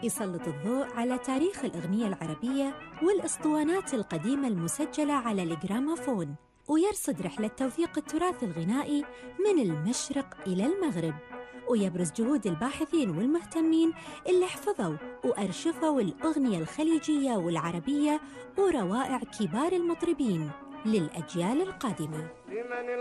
يسلط الضوء على تاريخ الأغنية العربية والأسطوانات القديمة المسجلة على الجراموفون، ويرصد رحلة توثيق التراث الغنائي من المشرق إلى المغرب، ويبرز جهود الباحثين والمهتمين اللي حفظوا وأرشفوا الأغنية الخليجية والعربية وروائع كبار المطربين للأجيال القادمة.